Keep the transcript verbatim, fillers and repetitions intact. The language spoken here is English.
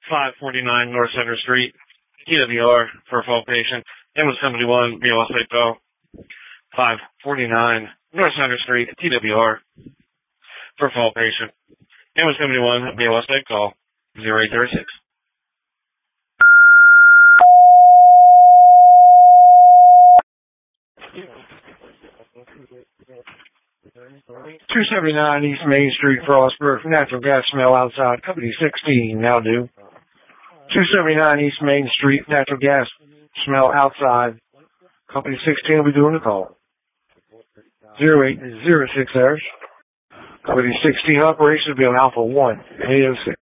five forty-nine North Center Street, T W R, for a fall patient. M one seventy-one, B L S eight call. five forty-nine North Center Street, T W R, for a fall patient. M one seventy-one, B L S eight call. zero eight zero six. two seventy-nine East Main Street, Frostburg. Natural gas smell outside. Company sixteen, now due. two seventy-nine East Main Street, natural gas smell outside. Company sixteen will be doing the call. zero eight zero six hours. Company sixteen operations will be on Alpha one, eight oh six.